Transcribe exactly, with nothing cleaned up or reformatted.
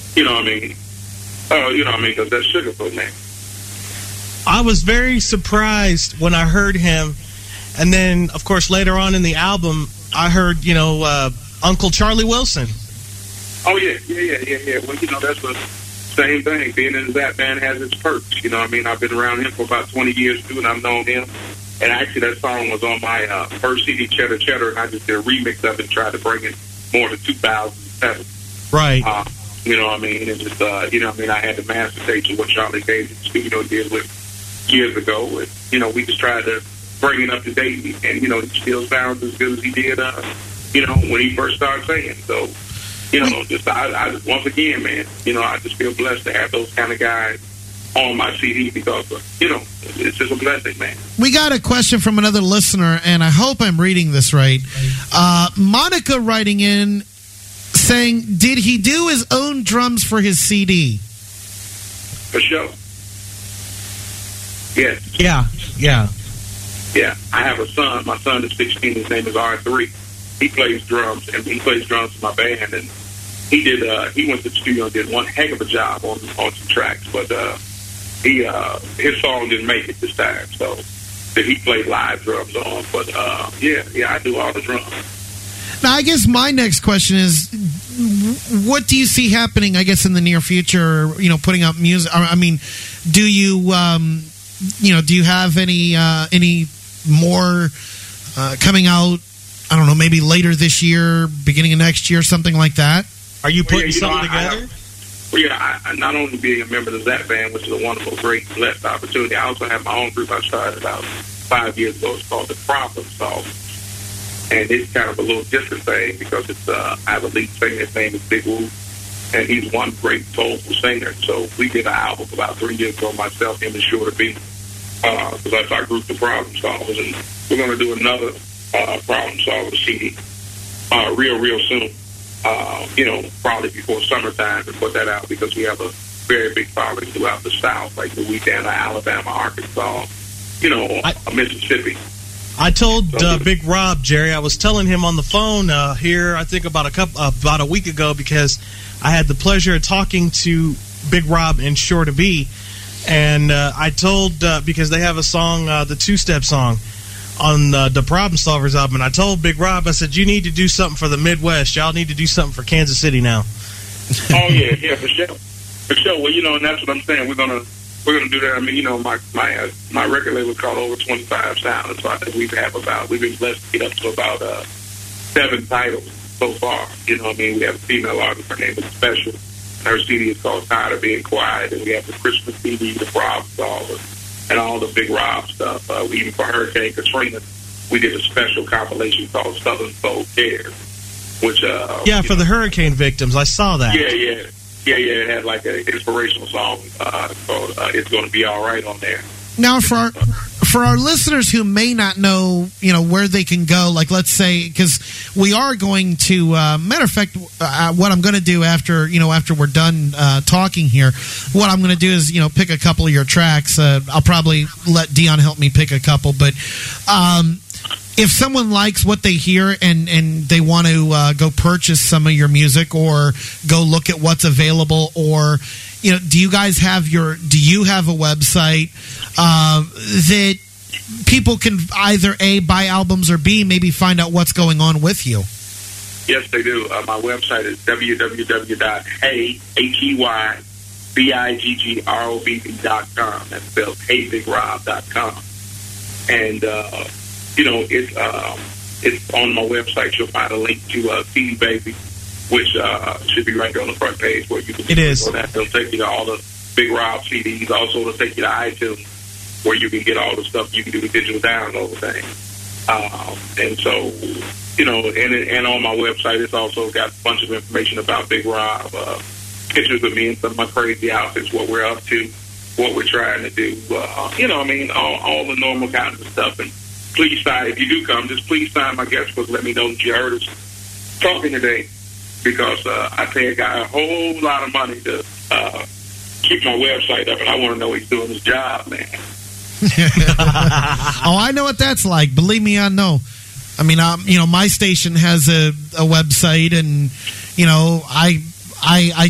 You know what I mean? Oh, you know what I mean? Because that's Sugarfoot, man. I was very surprised when I heard him. And then, of course, later on in the album, I heard, you know, uh, Uncle Charlie Wilson. Oh, yeah, yeah, yeah, yeah, yeah. Well, you know, that's the same thing. Being in that band has its perks. You know what I mean? I've been around him for about twenty years, too, and I've known him. And actually, that song was on my uh, first C D, Cheddar Cheddar, and I just did a remix of it and tried to bring it more to two thousand seven. Right. Uh, you know what I mean? And just, uh, you know what I mean? I had the master tapes of what Charlie Davis, you know, did with years ago. And, you know, we just tried to bring it up to date. And, you know, it still sounds as good as he did, uh, you know, when he first started singing. So, you know, just I, I once again, man, you know, I just feel blessed to have those kind of guys on my C D because, uh, you know, it's just a blessing, man. We got a question from another listener, and I hope I'm reading this right. Uh, Monica writing in saying, did he do his own drums for his C D? For sure. Yes. Yeah, yeah. Yeah, I have a son. My son is sixteen. His name is R three. He plays drums, and he plays drums in my band. And he did. Uh, he went to the studio and did one heck of a job on on some tracks. But uh, he uh, his song didn't make it this time, so that he played live drums on. But uh, yeah, yeah, I do all the drums. Now, I guess my next question is, what do you see happening, I guess, in the near future, you know, putting out music? I mean, do you, um, you know, do you have any uh, any more uh, coming out, I don't know, maybe later this year, beginning of next year, something like that? Are you putting well, yeah, you something know, I, together? I have, well, yeah, I, I not only being a member of that band, which is a wonderful, great, blessed opportunity, I also have my own group I started about five years ago. It's called The Problem Solvers. And it's kind of a little different thing because it's uh, I have a lead singer. His name is Big Woo, and he's one great soulful singer. So we did an album about three years ago, myself, him, and Sure to Be, because uh, that's our group, The Problem Solvers. And we're going to do another uh, Problem Solvers C D uh, real, real soon. Uh, you know, probably before summertime to put that out because we have a very big following throughout the South, like Louisiana, Alabama, Arkansas, you know, I- Mississippi. I told uh, Big Rob, Jerry, I was telling him on the phone uh, here, I think about a couple, uh, about a week ago, because I had the pleasure of talking to Big Rob and Sure to Be, and uh, I told, uh, because they have a song, uh, the two-step song, on uh, the Problem Solvers album, and I told Big Rob, I said, you need to do something for the Midwest. Y'all need to do something for Kansas City now. Oh, yeah, yeah, for sure. For sure. Well, you know, and that's what I'm saying. We're going to We're gonna do that. I mean, you know, my my uh, my record label is called Over twenty-five Sound, so I think we have about we've been blessed to get up to about uh, seven titles so far. You know what I mean? We have a female artist, her name is Special. Her C D is called Tired of Being Quiet, and we have the Christmas C D, the Rob Solver, and all the Big Rob stuff. Uh, we, even for Hurricane Katrina, we did a special compilation called Southern Soul Cares, which uh, yeah, for know, the hurricane victims, I saw that. Yeah, yeah. Yeah, yeah, it had like an inspirational song uh, called uh, "It's Gonna Be All Right" on there. Now, for our, for our listeners who may not know, you know, where they can go, like let's say, because we are going to, uh, matter of fact, uh, what I'm going to do after, you know, after we're done uh, talking here, what I'm going to do is, you know, pick a couple of your tracks. Uh, I'll probably let Dion help me pick a couple, but um, if someone likes what they hear and, and they want to uh, go purchase some of your music or go look at what's available, or, you know, do you guys have your, do you have a website uh, that people can either A, buy albums, or B, maybe find out what's going on with you? Yes, they do. Uh, my website is w w w dot hey b i g g r o b b dot com. That's spelled hey big rob dot com. And, uh, you know, it's, uh, it's on my website. You'll find a link to uh, C D Baby, which uh, should be right there on the front page where you can it is. on that. It'll take you to all the Big Rob C Ds. Also, it'll take you to iTunes where you can get all the stuff. You can do the digital download thing. Um, and so, you know, and and on my website, it's also got a bunch of information about Big Rob, uh, pictures of me and some of my crazy outfits, what we're up to, what we're trying to do. Uh, you know, I mean, all, all the normal kinds of stuff. And please sign, if you do come, just please sign my guest book. Let me know that you heard us talking today, because uh, I pay a guy a whole lot of money to uh, keep my website up, and I want to know he's doing his job, man. Oh, I know what that's like. Believe me, I know. I mean, um, you know, my station has a, a website, and you know, I, I, I